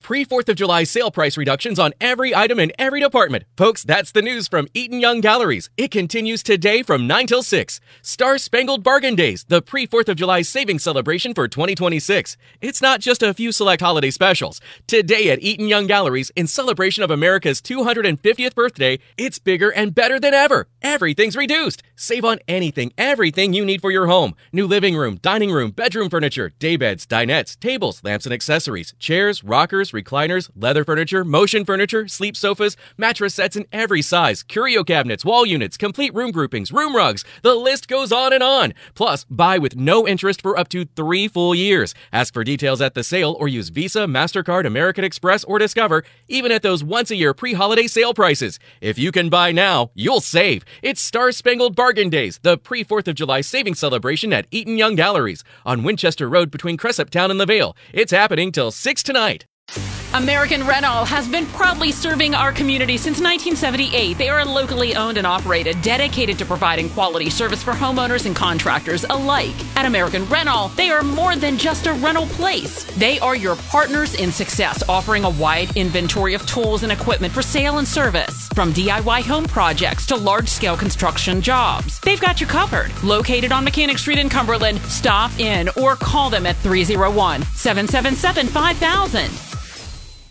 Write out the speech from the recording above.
Pre-4th of July sale price reductions on every item in every department. Folks, that's the news from Eaton Young Galleries. It continues today from 9 till 6. Star Spangled Bargain Days, the pre-4th of July savings celebration for 2026. It's not just a few select holiday specials. Today at Eaton Young Galleries, in celebration of America's 250th birthday, it's bigger and better than ever. Everything's reduced. Save on anything, everything you need for your home. New living room, dining room, bedroom furniture, daybeds, dinettes, tables, lamps and accessories, chairs, rockers, recliners, leather furniture, motion furniture, sleep sofas, mattress sets in every size, curio cabinets, wall units, complete room groupings, room rugs. The list goes on and on. Plus, buy with no interest for up to 3 full years. Ask for details at the sale or use Visa, MasterCard, American Express, or Discover, even at those once-a-year pre-holiday sale prices. If you can buy now, you'll save. It's Star Spangled Bargain Days, the pre-4th of July savings celebration at Eaton Young Galleries on Winchester Road between Cressup Town and the Vale. It's happening till 6 tonight. American Rental has been proudly serving our community since 1978. They are locally owned and operated, dedicated to providing quality service for homeowners and contractors alike. At American Rental, they are more than just a rental place. They are your partners in success, offering a wide inventory of tools and equipment for sale and service. From DIY home projects to large-scale construction jobs, they've got you covered. Located on Mechanic Street in Cumberland, stop in or call them at 301-777-5000.